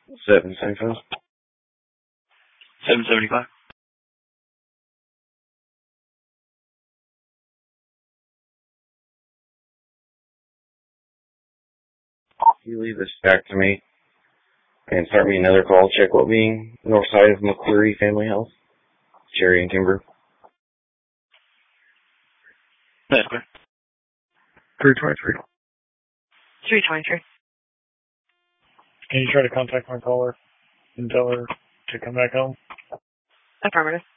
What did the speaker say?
775. 775. You leave this back to me and start me another call. Check what being north side of McCleary Family Health, Cherry and Timber. That's clear. 323. 323. Can you try to contact my caller and tell her to come back home? Affirmative.